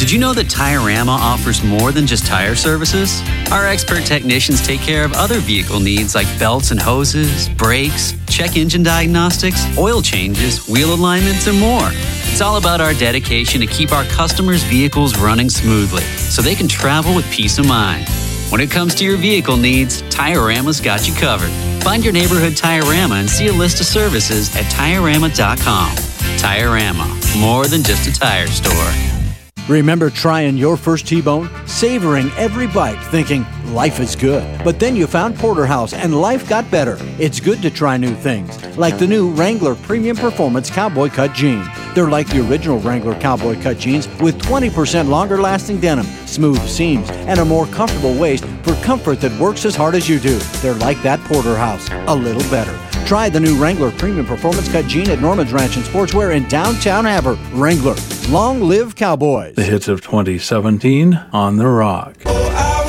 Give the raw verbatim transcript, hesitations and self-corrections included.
Did you know that Tire-Rama offers more than just tire services? Our expert technicians take care of other vehicle needs like belts and hoses, brakes, check engine diagnostics, oil changes, wheel alignments, and more. It's all about our dedication to keep our customers' vehicles running smoothly so they can travel with peace of mind. When it comes to your vehicle needs, Tire-Rama's got you covered. Find your neighborhood Tire-Rama and see a list of services at Tire Rama dot com. Tire-Rama, more than just a tire store. Remember trying your first T-Bone? Savoring every bite, thinking life is good. But then you found Porterhouse and life got better. It's good to try new things, like the new Wrangler Premium Performance Cowboy Cut Jean. They're like the original Wrangler Cowboy Cut jeans with twenty percent longer lasting denim, smooth seams, and a more comfortable waist for comfort that works as hard as you do. They're like that Porterhouse, a little better. Try the new Wrangler Premium Performance Cut Jean at Norman's Ranch and Sportswear in downtown Havre. Wrangler, long live Cowboys. The hits of twenty seventeen on The Rock.